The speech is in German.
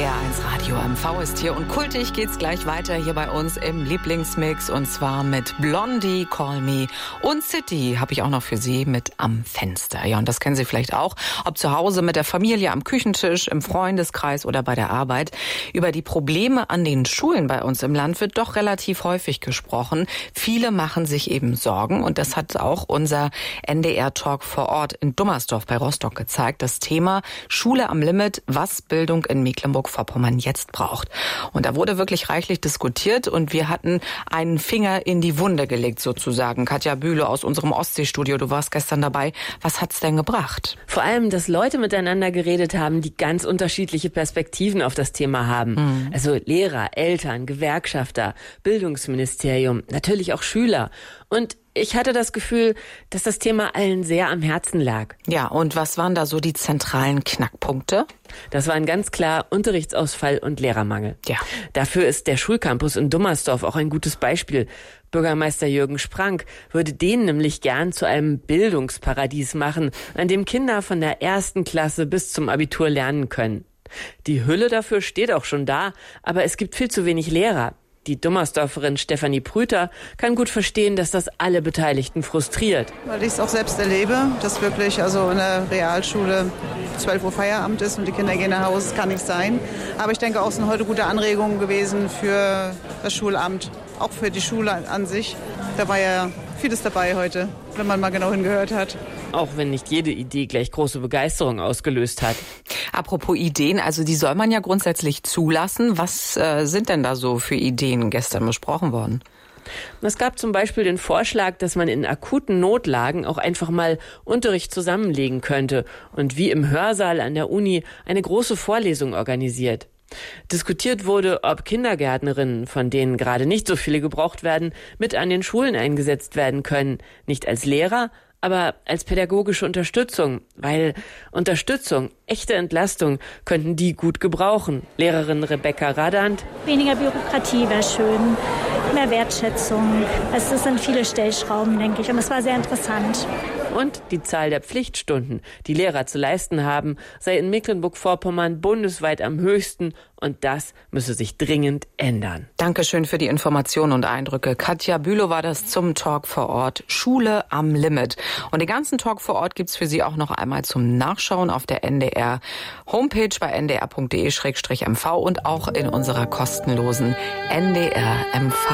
NDR1 Radio MV ist hier und kultig geht's gleich weiter hier bei uns im Lieblingsmix und zwar mit Blondie, Call Me und City habe ich auch noch für Sie mit Am Fenster. Ja, und das kennen Sie vielleicht auch, ob zu Hause mit der Familie am Küchentisch, im Freundeskreis oder bei der Arbeit. Über die Probleme an den Schulen bei uns im Land wird doch relativ häufig gesprochen. Viele machen sich eben Sorgen und das hat auch unser NDR-Talk vor Ort in Dummersdorf bei Rostock gezeigt. Das Thema Schule am Limit, was Bildung in Mecklenburg-Vorpommern jetzt braucht. Und da wurde wirklich reichlich diskutiert und wir hatten einen Finger in die Wunde gelegt sozusagen. Katja Bülow aus unserem Ostseestudio, du warst gestern dabei. Was hat's denn gebracht? Vor allem, dass Leute miteinander geredet haben, die ganz unterschiedliche Perspektiven auf das Thema haben. Also Lehrer, Eltern, Gewerkschafter, Bildungsministerium, natürlich auch Schüler. Und ich hatte das Gefühl, dass das Thema allen sehr am Herzen lag. Ja, und was waren da so die zentralen Knackpunkte? Das waren ganz klar Unterrichtsausfall und Lehrermangel. Ja. Dafür ist der Schulcampus in Dummersdorf auch ein gutes Beispiel. Bürgermeister Jürgen Sprank würde den nämlich gern zu einem Bildungsparadies machen, an dem Kinder von der 1. Klasse bis zum Abitur lernen können. Die Hülle dafür steht auch schon da, aber es gibt viel zu wenig Lehrer. Die Dummersdorferin Stefanie Prüter kann gut verstehen, dass das alle Beteiligten frustriert. Weil ich es auch selbst erlebe, dass wirklich also in der Realschule 12 Uhr Feierabend ist und die Kinder gehen nach Hause, das kann nicht sein. Aber ich denke auch, es sind heute gute Anregungen gewesen für das Schulamt, auch für die Schule an sich. Da war ja vieles dabei heute, wenn man mal genau hingehört hat. Auch wenn nicht jede Idee gleich große Begeisterung ausgelöst hat. Apropos Ideen, also die soll man ja grundsätzlich zulassen. Was sind denn da so für Ideen gestern besprochen worden? Es gab zum Beispiel den Vorschlag, dass man in akuten Notlagen auch einfach mal Unterricht zusammenlegen könnte und wie im Hörsaal an der Uni eine große Vorlesung organisiert. Diskutiert wurde, ob Kindergärtnerinnen, von denen gerade nicht so viele gebraucht werden, mit an den Schulen eingesetzt werden können. Nicht als Lehrer, aber als pädagogische Unterstützung, weil Unterstützung, echte Entlastung könnten die gut gebrauchen. Lehrerin Rebecca Radant. Weniger Bürokratie wäre schön, mehr Wertschätzung. Also es sind viele Stellschrauben, denke ich, und es war sehr interessant. Und die Zahl der Pflichtstunden, die Lehrer zu leisten haben, sei in Mecklenburg-Vorpommern bundesweit am höchsten und das müsse sich dringend ändern. Dankeschön für die Informationen und Eindrücke. Katja Bülow war das zum Talk vor Ort Schule am Limit. Und den ganzen Talk vor Ort gibt's für Sie auch noch einmal zum Nachschauen auf der NDR Homepage bei ndr.de/mv und auch in unserer kostenlosen NDR MV